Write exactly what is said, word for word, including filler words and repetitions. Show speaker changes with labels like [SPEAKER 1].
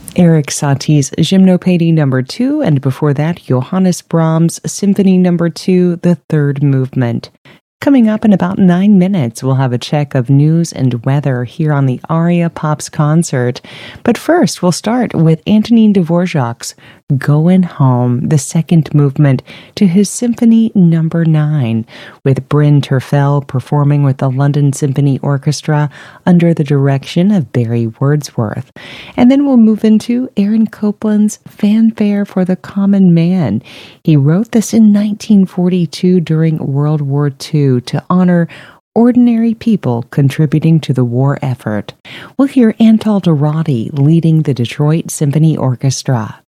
[SPEAKER 1] Eric Satie's Gymnopédie number two, and before that, Johannes Brahms' Symphony number two, the third movement. Coming up in about nine minutes, we'll have a check of news and weather here on the Aria Pops concert. But first, we'll start with Antonin Dvorak's Goin' Home, the second movement to his Symphony number nine, with Bryn Terfel performing with the London Symphony Orchestra under the direction of Barry Wordsworth. And then we'll move into Aaron Copland's Fanfare for the Common Man. He wrote this in nineteen forty-two during World War Two to honor ordinary people contributing to the war effort. We'll hear Antal Dorati leading the Detroit Symphony Orchestra.